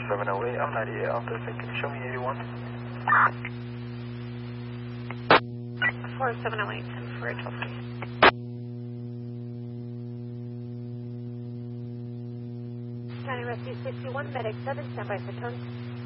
4708, I'm 98 out there. Can you show me 81? 4708, 10 for 12. 90 Rescue 61, Medic 7, standby for tone.